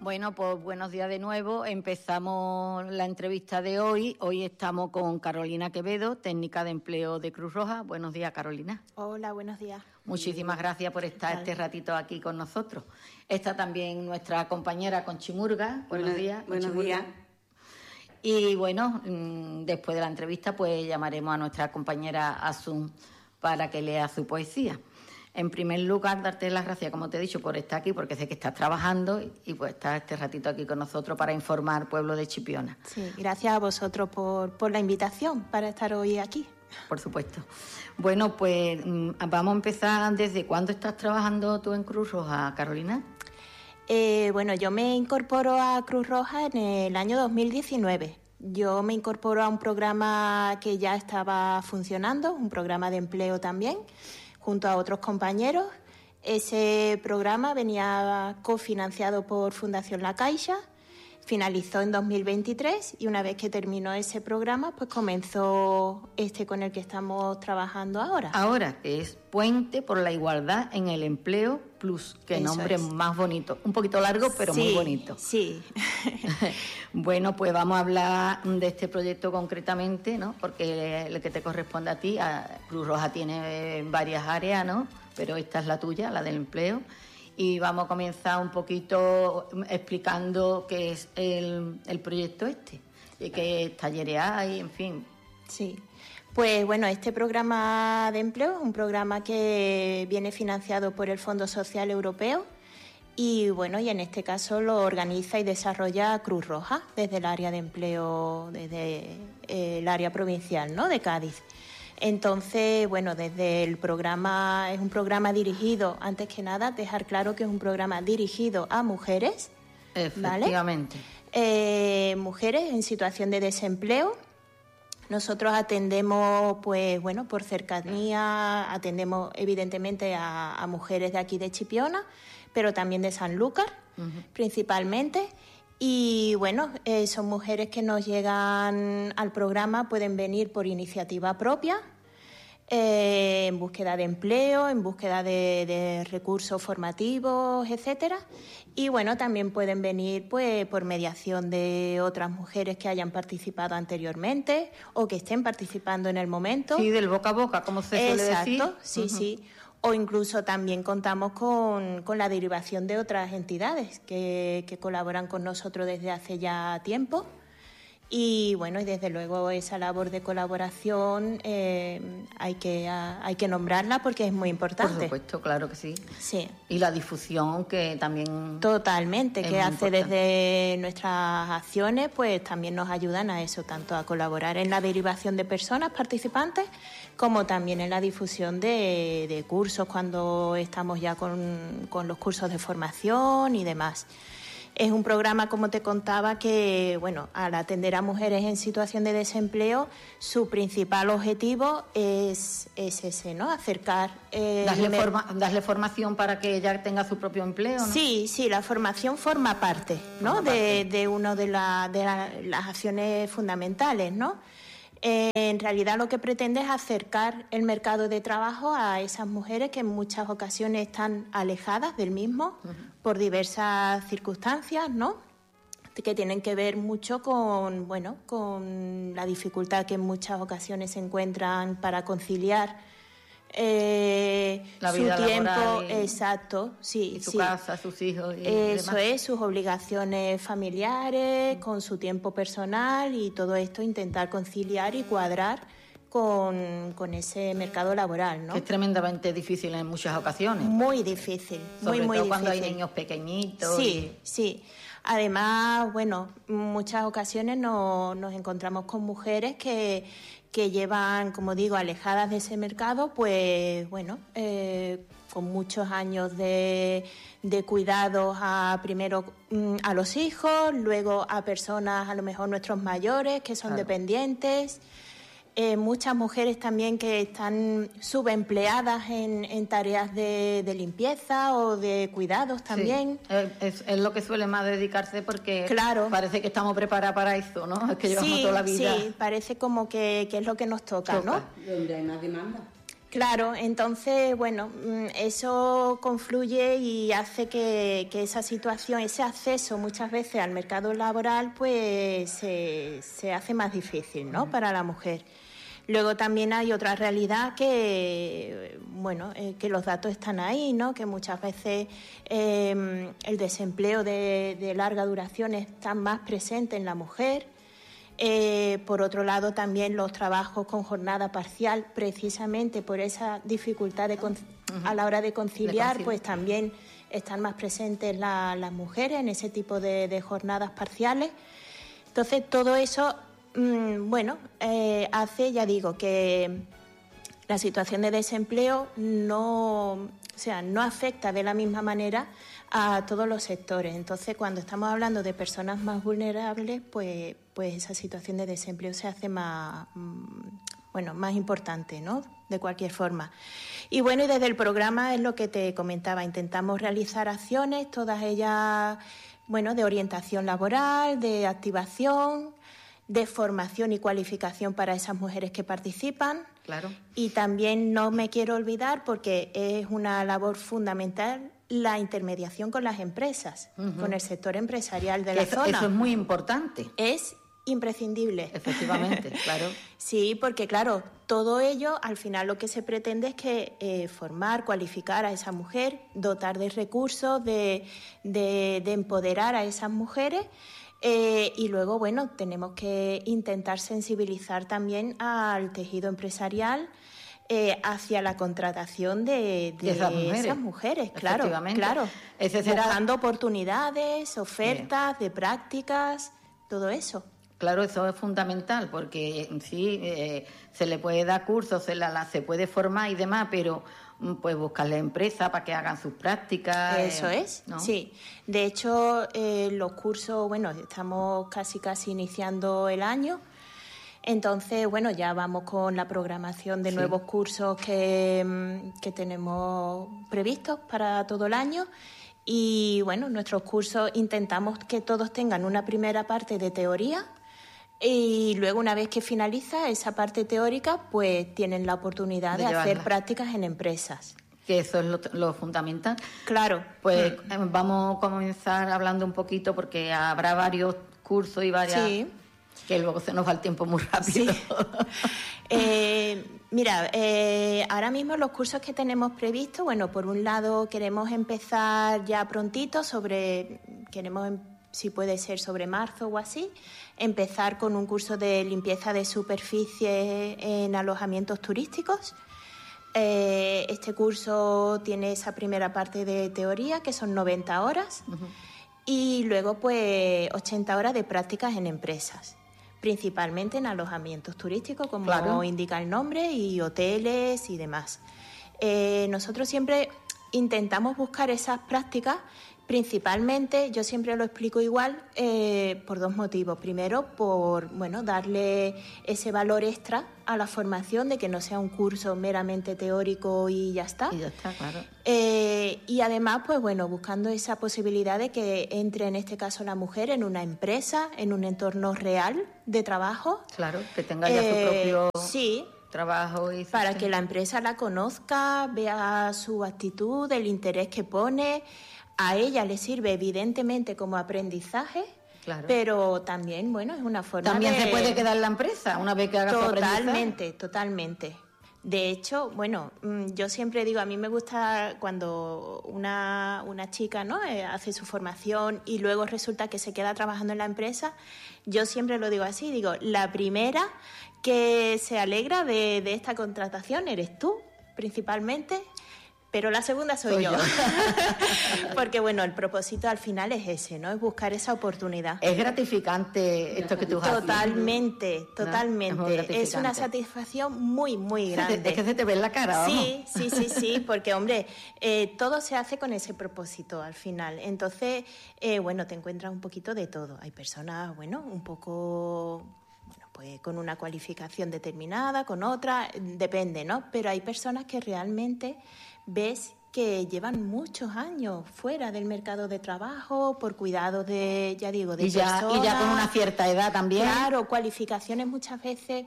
Bueno, pues buenos días de nuevo. Empezamos la entrevista de hoy. Hoy estamos con Carolina Quevedo, técnica de empleo de Cruz Roja. Buenos días, Carolina. Hola, buenos días. Muchísimas gracias por estar este ratito aquí con nosotros. Está también nuestra compañera Conchi Murga. Buenos días. Buenos días. Y bueno, después de la entrevista pues llamaremos a nuestra compañera Asun para que lea su poesía. En primer lugar, darte las gracias, como te he dicho, por estar aquí, porque sé que estás trabajando y pues estás este ratito aquí con nosotros para informar Pueblo de Chipiona. Sí, gracias a vosotros por la invitación para estar hoy aquí. Por supuesto. Bueno, pues vamos a empezar. ¿Desde cuándo estás trabajando tú en Cruz Roja, Carolina? Bueno, yo me incorporo a Cruz Roja en el año 2019. Yo me incorporo a un programa que ya estaba funcionando, un programa de empleo también, junto a otros compañeros. Ese programa venía cofinanciado por Fundación La Caixa, finalizó en 2023 y una vez que terminó ese programa, pues comenzó este con el que estamos trabajando ahora. Ahora, que es Puente por la Igualdad en el Empleo Plus, que nombre más bonito, un poquito largo, pero muy bonito. Sí. Bueno, pues vamos a hablar de este proyecto concretamente, ¿no? Porque el que te corresponde a ti, Cruz Roja tiene varias áreas, ¿no? Pero esta es la tuya, la del empleo. Y vamos a comenzar un poquito explicando qué es el proyecto y qué talleres hay, en fin. Sí. Pues bueno, este programa de empleo es un programa que viene financiado por el Fondo Social Europeo y bueno, y en este caso lo organiza y desarrolla Cruz Roja desde el área de empleo, desde el área provincial, ¿no?, de Cádiz. Entonces, bueno, desde el programa, es un programa dirigido, antes que nada, dejar claro que es un programa dirigido a mujeres. Efectivamente. ¿Vale? Mujeres en situación de desempleo. Nosotros atendemos, pues bueno, por cercanía, atendemos evidentemente a mujeres de aquí de Chipiona, pero también de Sanlúcar, principalmente. Y bueno, son mujeres que nos llegan al programa, pueden venir por iniciativa propia, en búsqueda de empleo, en búsqueda de recursos formativos, etcétera. Y bueno, también pueden venir pues por mediación de otras mujeres que hayan participado anteriormente o que estén participando en el momento. Sí, del boca a boca, como se suele decir. Exacto, sí, sí. O incluso también contamos con la derivación de otras entidades que colaboran con nosotros desde hace ya tiempo. Y bueno, y desde luego esa labor de colaboración hay que nombrarla porque es muy importante. Por supuesto, claro que sí. Sí. Y la difusión que también... Totalmente, que hace importante. desde nuestras acciones, pues también nos ayudan a eso, tanto a colaborar en la derivación de personas participantes, como también en la difusión de cursos cuando estamos ya con los cursos de formación y demás. Es un programa, como te contaba, que, bueno, al atender a mujeres en situación de desempleo, su principal objetivo es ese, ¿no? Acercar... darle formación para que ella tenga su propio empleo, ¿no? Sí, la formación forma parte, ¿no? De una de las acciones fundamentales, ¿no? En realidad lo que pretende es acercar el mercado de trabajo a esas mujeres que en muchas ocasiones están alejadas del mismo por diversas circunstancias, ¿no?, que tienen que ver mucho con la dificultad que en muchas ocasiones se encuentran para conciliar la vida su tiempo, laboral exacto, sí, y su casa, sus hijos y eso demás. es, sus obligaciones familiares, con su tiempo personal y todo esto intentar conciliar y cuadrar con ese mercado laboral, ¿no? Que es tremendamente difícil en muchas ocasiones. Muy difícil, Sobre muy todo cuando hay difícil. niños pequeñitos. Sí, sí. Además, bueno, muchas ocasiones nos encontramos con mujeres que llevan, como digo, alejadas de ese mercado, pues bueno, con muchos años de cuidados primero a los hijos, luego a personas, a lo mejor nuestros mayores, que son dependientes. Muchas mujeres también que están subempleadas en tareas de limpieza o de cuidados también. Sí, es lo que suele más dedicarse porque claro, parece que estamos preparadas para eso, ¿no? Es que llevamos toda la vida. Sí, parece como que es lo que nos toca, ¿no? Donde hay más demanda. Claro, entonces, bueno, eso confluye y hace que esa situación, ese acceso muchas veces al mercado laboral, pues se hace más difícil, ¿no?, para la mujer. Luego también hay otra realidad que, bueno, que los datos están ahí, ¿no?, que muchas veces el desempleo de larga duración está más presente en la mujer. Por otro lado, también los trabajos con jornada parcial, precisamente por esa dificultad a la hora de conciliar, pues también están más presentes las mujeres en ese tipo de jornadas parciales. Entonces, todo eso, hace, ya digo, que la situación de desempleo no afecta de la misma manera a todos los sectores. Entonces, cuando estamos hablando de personas más vulnerables, pues esa situación de desempleo se hace más importante, ¿no?, de cualquier forma. Y bueno, y desde el programa es lo que te comentaba, intentamos realizar acciones, todas ellas, bueno, de orientación laboral, de activación, de formación y cualificación para esas mujeres que participan. Claro. Y también no me quiero olvidar, porque es una labor fundamental, la intermediación con las empresas, con el sector empresarial de la zona. Eso es muy importante. Es imprescindible. Efectivamente, claro. Sí, porque claro, todo ello al final lo que se pretende es que formar, cualificar a esa mujer, dotar de recursos, de empoderar a esas mujeres. Y luego, bueno, tenemos que intentar sensibilizar también al tejido empresarial hacia la contratación de esas mujeres, claro. Buscando oportunidades, ofertas de prácticas, todo eso. Claro, eso es fundamental, porque sí, se le puede dar cursos, se puede formar y demás, pero pues buscarle empresa para que hagan sus prácticas. Eso es, ¿no? Sí. De hecho, los cursos, bueno, estamos casi iniciando el año. Entonces, bueno, ya vamos con la programación de nuevos cursos que tenemos previstos para todo el año. Y bueno, nuestros cursos intentamos que todos tengan una primera parte de teoría y luego, una vez que finaliza esa parte teórica, pues tienen la oportunidad de hacer prácticas en empresas. Que eso es lo fundamental. Claro. Pues vamos a comenzar hablando un poquito, porque habrá varios cursos y varias... Sí. Que luego se nos va el tiempo muy rápido. Sí. Mira, ahora mismo los cursos que tenemos previstos, bueno, por un lado queremos empezar ya prontito si puede ser sobre marzo o así, empezar con un curso de limpieza de superficie en alojamientos turísticos. Este curso tiene esa primera parte de teoría, que son 90 horas, y luego pues 80 horas de prácticas en empresas, principalmente en alojamientos turísticos, como indica el nombre, y hoteles y demás. Nosotros siempre intentamos buscar esas prácticas. Principalmente, yo siempre lo explico igual, por dos motivos. Primero, por darle ese valor extra a la formación, de que no sea un curso meramente teórico y ya está. Y ya está, claro. Y además, pues buscando esa posibilidad de que entre, en este caso, la mujer en una empresa, en un entorno real de trabajo. Claro, que tenga ya su propio... Sí. Trabajo y para que la empresa la conozca, vea su actitud, el interés que pone. A ella le sirve evidentemente como aprendizaje, pero también, es una forma también se puede quedar en la empresa una vez que haga su aprendizaje. Totalmente. De hecho, yo siempre digo, a mí me gusta cuando una chica, ¿no?, hace su formación y luego resulta que se queda trabajando en la empresa. Yo siempre lo digo así, la primera que se alegra de esta contratación eres tú, principalmente. Pero la segunda soy yo. Porque, el propósito al final es ese, ¿no? Es buscar esa oportunidad. Es gratificante esto que tú haces. Totalmente. ¿No? Es una satisfacción muy, muy grande. Es que se te ve en la cara, vamos. Sí, porque, hombre, todo se hace con ese propósito al final. Entonces, te encuentras un poquito de todo. Hay personas, un poco... pues con una cualificación determinada, con otra, depende, ¿no? Pero hay personas que realmente ves que llevan muchos años fuera del mercado de trabajo por cuidados de personas. Y ya con una cierta edad también. Claro, cualificaciones muchas veces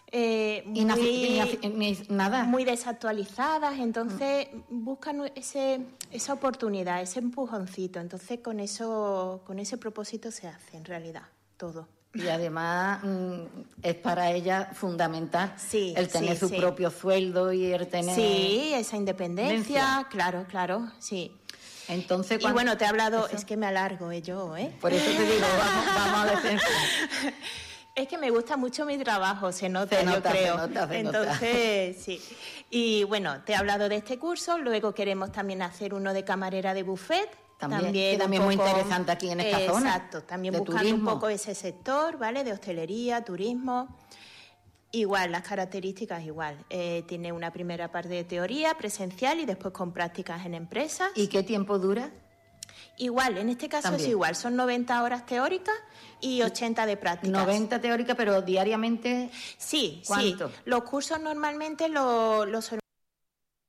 Nada. Muy desactualizadas, entonces buscan esa oportunidad, ese empujoncito. Entonces con ese propósito se hace en realidad todo. Y además es para ella fundamental el tener su sí. propio sueldo y el tener... Sí, esa independencia, claro, sí. Entonces, y bueno, te he hablado, es que me alargo yo, ¿eh? Por eso te digo, vamos a defender. Es que me gusta mucho mi trabajo, se nota, yo creo. Se nota. Entonces, sí. Y bueno, te he hablado de este curso, luego queremos también hacer uno de camarera de buffet. También muy interesante aquí en esta zona. Exacto, también buscando un poco ese sector, ¿vale? De hostelería, turismo. Igual, las características igual. Tiene una primera parte de teoría presencial y después con prácticas en empresas. ¿Y qué tiempo dura? Igual, en este caso es igual. Son 90 horas teóricas y 80 de prácticas. 90 teóricas, pero diariamente... Sí, ¿cuánto? sí. Los cursos normalmente los